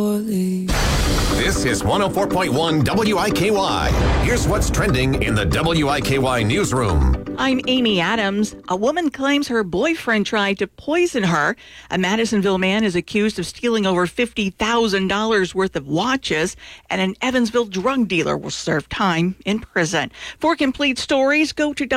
This is 104.1 WIKY. Here's what's trending in the WIKY newsroom. I'm Amy Adams. A woman claims her boyfriend tried to poison her. A Madisonville man is accused of stealing over $50,000 worth of watches, and an Evansville drug dealer will serve time in prison. For complete stories, go to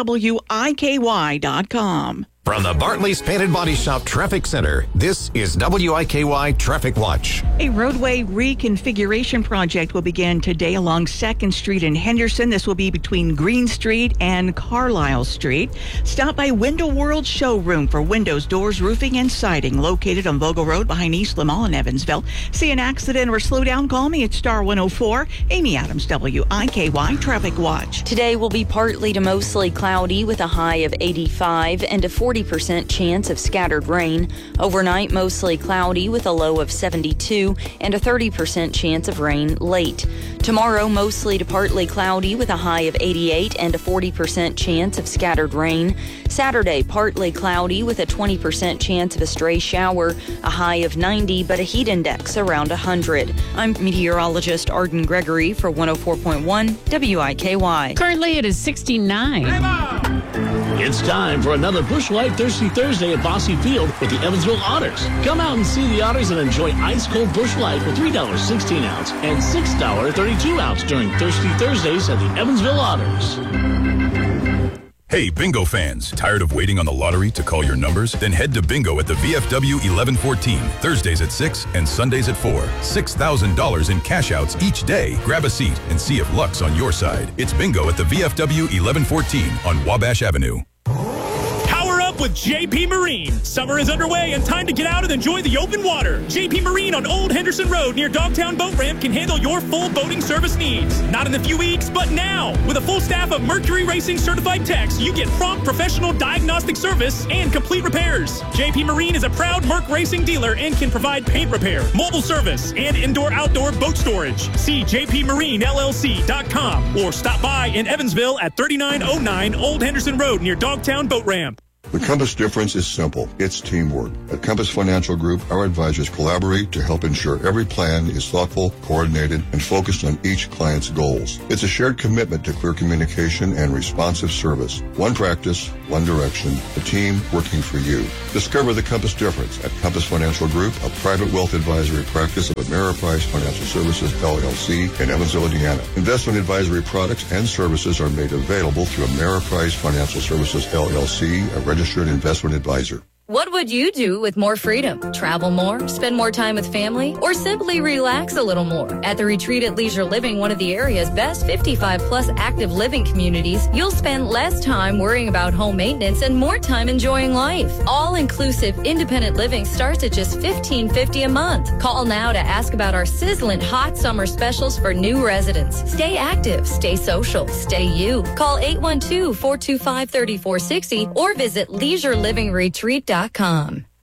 WIKY.com. From the Bartley's Painted Body Shop Traffic Center, this is WIKY Traffic Watch. A roadway reconfiguration project will begin today along 2nd Street in Henderson. This will be between Green Street and Carlisle Street. Stop by Window World Showroom for windows, doors, roofing, and siding, located on Vogel Road behind East Lamar in Evansville. See an accident or slow down, call me at Star 104. Amy Adams, WIKY Traffic Watch. Today will be partly to mostly cloudy with a high of 85 and a 40% chance of scattered rain. Overnight, mostly cloudy with a low of 72 and a 30% chance of rain late. Tomorrow, mostly to partly cloudy with a high of 88 and a 40% chance of scattered rain. Saturday, partly cloudy with a 20% chance of a stray shower, a high of 90, but a heat index around 100. I'm meteorologist Arden Gregory for 104.1 WIKY. Currently, it is 69. It's time for another Busch Light Thirsty Thursday at Bosse Field with the Evansville Otters. Come out and see the Otters and enjoy ice-cold Busch Light for $3.16 ounce and $6.32 ounce during Thirsty Thursdays at the Evansville Otters. Hey, bingo fans, tired of waiting on the lottery to call your numbers? Then head to bingo at the VFW 1114, Thursdays at 6 and Sundays at 4. $6,000 in cash outs each day. Grab a seat and see if luck's on your side. It's bingo at the VFW 1114 on Wabash Avenue. With JP Marine. Summer is underway and time to get out and enjoy the open water. JP Marine on Old Henderson Road near Dogtown Boat Ramp can handle your full boating service needs. Not in a few weeks, but now. With a full staff of Mercury Racing certified techs, you get prompt professional diagnostic service and complete repairs. JP Marine is a proud Merc Racing dealer and can provide paint repair, mobile service, and indoor-outdoor boat storage. See jpmarinellc.com or stop by in Evansville at 3909 Old Henderson Road near Dogtown Boat Ramp. The Compass difference is simple. It's teamwork. At Compass Financial Group, our advisors collaborate to help ensure every plan is thoughtful, coordinated, and focused on each client's goals. It's a shared commitment to clear communication and responsive service. One practice, one direction, a team working for you. Discover the Compass difference at Compass Financial Group, a private wealth advisory practice of Ameriprise Financial Services, LLC, in Evansville, Indiana. Investment advisory products and services are made available through Ameriprise Financial Services, LLC, a registered investment advisor. What would you do with more freedom? Travel more, spend more time with family, or simply relax a little more? At the Retreat at Leisure Living, one of the area's best 55-plus active living communities, you'll spend less time worrying about home maintenance and more time enjoying life. All-inclusive independent living starts at just $15.50 a month. Call now to ask about our sizzling hot summer specials for new residents. Stay active, stay social, stay you. Call 812-425-3460 or visit leisurelivingretreat.com.